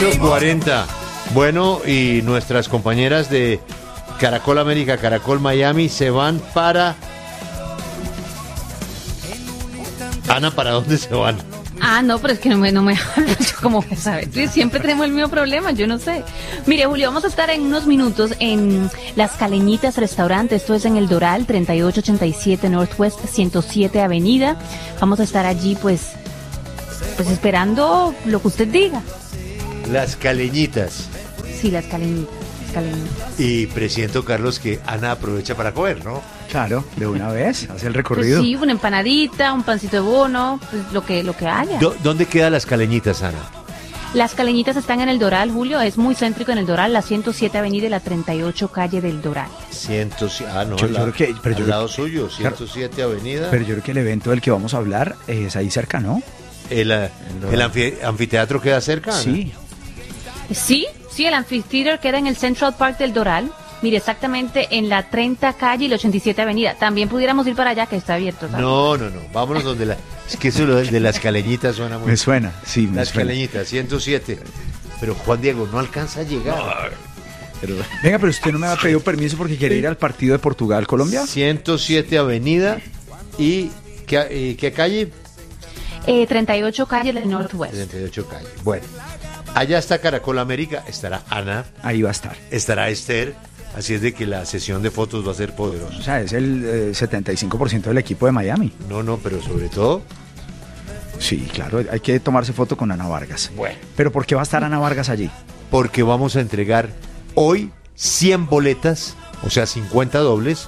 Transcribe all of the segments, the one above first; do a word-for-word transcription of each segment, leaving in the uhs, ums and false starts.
ocho cuarenta. Bueno, y nuestras compañeras de Caracol América, Caracol Miami se van para... Ana, ¿para dónde se van? Ah, no, pero es que no me, no me hablo, yo como que sabes, siempre tenemos el mismo problema, yo no sé. Mire, Julio, vamos a estar en unos minutos en Las Caleñitas Restaurante, esto es en El Doral, treinta y ocho ochenta y siete Northwest ciento siete Avenida. Vamos a estar allí, pues, pues esperando lo que usted diga. Las Caleñitas. Sí, Las Caleñitas, Las Caleñitas. Y presiento, Carlos, que Ana aprovecha para comer, ¿no? Claro, de una vez, hace el recorrido. Pues sí, una empanadita, un pancito de bono, pues lo que, lo que haya. Do- ¿Dónde quedan Las Caleñitas, Ana? Las Caleñitas están en El Doral, Julio, es muy céntrico en El Doral, la ciento siete Avenida y la treinta y ocho Calle del Doral. ciento siete, ah, no, Yo- al yo lado, creo que- pero yo al creo- lado suyo, ciento siete Avenida. Pero yo creo que el evento del que vamos a hablar es ahí cerca, ¿no? ¿El, eh, el anfi- anfiteatro queda cerca, Ana? Sí. Sí, sí, el anfiteatro queda en el Central Park del Doral. Mire, exactamente en la treinta Calle y la ochenta y siete Avenida. También pudiéramos ir para allá, que está abierto, ¿sabes? No, no, no, vámonos donde la... Es que eso lo de, de Las Caleñitas suena muy... Me suena, sí, me Las suena. Caleñitas, ciento siete. Pero Juan Diego no alcanza a llegar. Pero... Venga, pero usted no me ha pedido permiso porque quiere ir al partido de Portugal-Colombia. ciento siete Avenida y... ¿Qué, y qué calle? Eh, treinta y ocho Calle del Northwest. treinta y ocho Calle. Bueno, allá está Caracol América, estará Ana, Ahí va a estar. estará Esther, así es de que la sesión de fotos va a ser O poderosa. sea, es el eh, setenta y cinco por ciento del equipo de Miami. No, no, pero sobre todo... Sí, claro, hay que tomarse foto con Ana Vargas. Bueno. Pero ¿por qué va a estar Ana Vargas allí? Porque vamos a entregar hoy cien boletas, o sea, cincuenta dobles,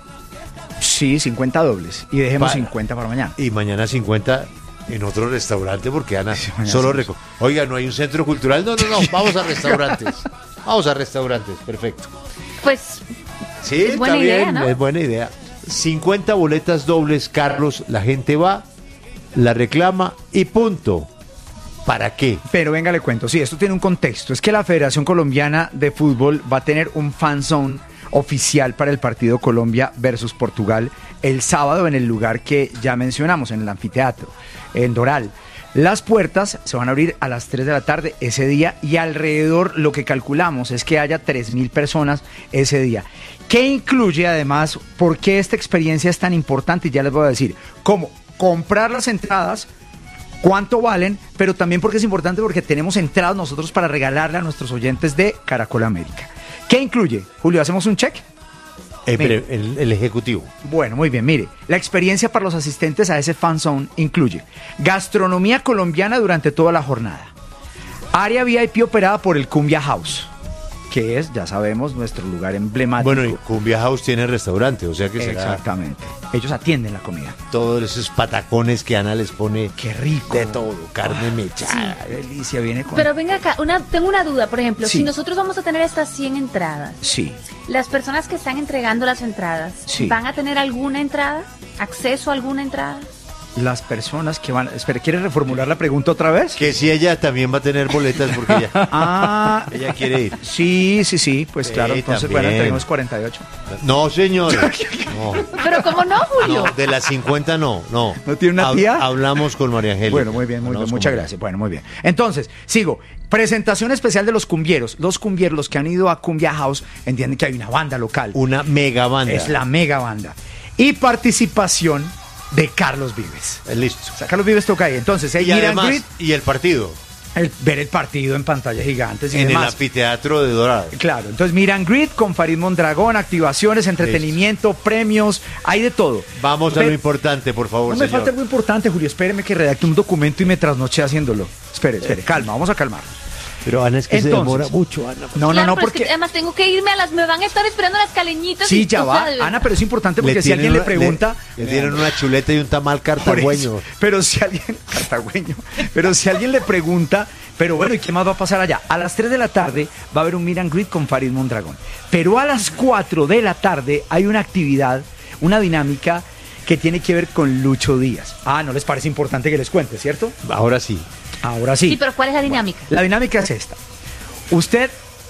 Sí, cincuenta dobles. Y dejemos Para- cincuenta para mañana. y mañana cincuenta en otro restaurante, porque Ana Sí, mañana solo... hacemos. reco- Oiga, ¿no hay un centro cultural? No, no, no, vamos a restaurantes. Vamos a restaurantes, perfecto. Pues, Sí, Es buena está idea, bien, ¿no? es buena idea. cincuenta boletas dobles, Carlos, la gente va, la reclama y punto. ¿Para qué? Pero venga, le cuento. Sí, esto tiene un contexto. Es que la Federación Colombiana de Fútbol va a tener un fan zone oficial para el partido Colombia versus Portugal el sábado en el lugar que ya mencionamos, en el anfiteatro, en Doral. Las puertas se van a abrir a las tres de la tarde ese día y alrededor lo que calculamos es que haya tres mil personas ese día. ¿Qué incluye además? ¿Por qué esta experiencia es tan importante? Y ya les voy a decir, cómo comprar las entradas, cuánto valen, pero también porque es importante porque tenemos entradas nosotros para regalarle a nuestros oyentes de Caracol América. ¿Qué incluye? Julio, ¿hacemos un check? Eh, Mire. pero el, el ejecutivo. Bueno, muy bien, mire, la experiencia para los asistentes a ese fan zone incluye gastronomía colombiana durante toda la jornada, área V I P operada por el Cumbia House, que es, ya sabemos, nuestro lugar emblemático. Bueno, y Cumbia House tiene restaurante, o sea que será Exactamente, ellos atienden la comida. todos esos patacones que Ana les pone Qué rico. de todo, carne mechada. Qué delicia, viene con... pero venga acá, una, tengo una duda, por ejemplo, Sí. si nosotros vamos a tener estas cien entradas, Sí. las personas que están entregando las entradas, Sí. ¿van a tener alguna entrada? ¿Acceso a alguna entrada? Las personas que van... Espera, ¿quieres reformular la pregunta otra vez? Que si ella también va a tener boletas porque ella, Ah, ella quiere ir. sí, sí, sí, pues Sí, claro, entonces también. bueno, tenemos cuarenta y ocho. No, señor. No, Pero ¿cómo no, Julio? no, de las cincuenta no, no. ¿No tiene una Hab- tía? Hablamos con María Angélica. Bueno, muy bien, muy bien, Hablamos con muchas María. gracias. Bueno, muy bien. Entonces, sigo. Presentación especial de los cumbieros. Los cumbieros, los que han ido a Cumbia House, entienden que hay una banda local. Una mega banda. Es la mega banda. Y participación de Carlos Vives. Eh, Listo. O sea, Carlos Vives toca ahí. Entonces, hay Y meet and además, greet, y el partido el- ver el partido en pantallas gigantes y en el demás. anfiteatro de Dorado. Claro, entonces meet and greet con Farid Mondragón, activaciones, entretenimiento, premios, hay de todo. Vamos a Pero- lo importante, por favor, No me señor. falta algo importante, Julio. Espéreme que redacte un documento y me trasnoche haciéndolo. Espere, espere, calma, vamos a calmar. Pero Ana, es que se Entonces- demora mucho, Ana. No, Claro, no, no, pero es que porque... además tengo que irme a las... Me van a estar esperando las caleñitas. Sí, y, ya o va. sea, de verdad. Ana, pero es importante porque si tienen alguien le una- pregunta... Le, le tienen una chuleta y un tamal Por eso, cartagüeño. pero si alguien... Cartagüeño. Pero si alguien le pregunta... Pero bueno, ¿y qué más va a pasar allá? A las tres de la tarde va a haber un meet and greet con Farid Mondragón. Pero a las cuatro de la tarde hay una actividad, una dinámica que tiene que ver con Lucho Díaz. Ah, ¿no les parece importante que les cuente, cierto? Ahora sí. Ahora sí. Sí, pero ¿cuál es la dinámica? La dinámica es esta. Usted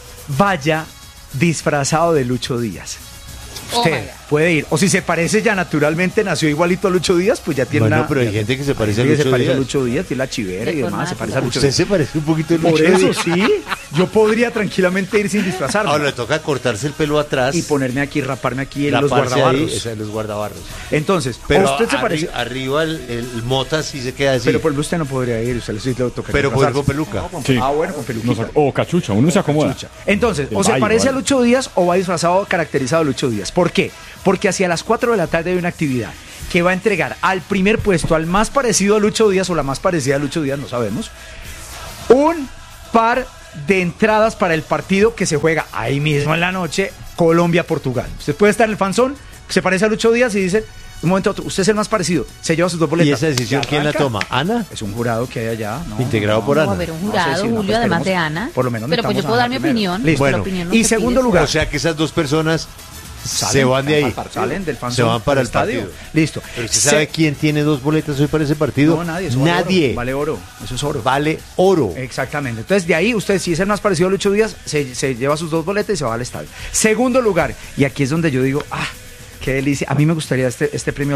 vaya disfrazado de Lucho Díaz. Oh, Usted my God. puede ir. O si se parece ya naturalmente, nació igualito a Lucho Díaz, pues ya tiene Bueno, una... pero hay gente que se parece a gente que Lucho se parece Díaz. a Lucho Díaz, tiene la chivera y De demás, forma se parece a Lucho Usted Díaz. se parece un poquito a Por Lucho eso Díaz. sí, yo podría tranquilamente ir sin disfrazarme. Ahora le toca cortarse el pelo atrás y ponerme aquí, raparme aquí en los raparse guardabarros. ahí, esa de los guardabarros. Entonces, Pero ¿a usted se arri- parece? arriba el, el mota sí se queda así. Pero por usted no podría ir, usted sí le tocaría Pero puede ir disfrazarse. con peluca. No, con- Sí. Ah, bueno, con peluquita. Nos- o cachucha, uno se acomoda. Chucha. Entonces, Del o se baile, parece a vale. Lucho Díaz o va disfrazado, caracterizado a Lucho Díaz. ¿Por qué? Porque hacia las cuatro de la tarde hay una actividad que va a entregar al primer puesto, al más parecido a Lucho Díaz o la más parecida a Lucho Díaz, no sabemos, un par de entradas para el partido que se juega ahí mismo en la noche, Colombia-Portugal. Usted puede estar en el fanzón, se parece a Lucho Díaz y dice, un momento a otro, usted es el más parecido, se lleva sus dos boletas. ¿Y esa decisión Ya quién la arranca. toma? ¿Ana? Es un jurado que hay allá. No, Integrado no, por no. Ana. No, a ver, un No jurado, sé si no, Julio, pues además esperemos, de Ana. por lo menos Pero pues yo necesitamos puedo a dar mi Ana primero. opinión. Listo. pero la Bueno, opinión no y se segundo pide, lugar. O sea que esas dos personas Salen, se van de ahí. al- Salen del fanzón, Se van para del el partido. Listo. Pero usted Se- sabe quién tiene dos boletas hoy para ese partido. No, nadie. Eso vale Nadie. oro, Vale oro. Eso es oro. Vale oro. Exactamente. Entonces, de ahí, usted, si es el más parecido a Lucho Díaz, se, se lleva sus dos boletas y se va al estadio. Segundo lugar, y aquí es donde yo digo, ah, qué delicia. A mí me gustaría este, este premio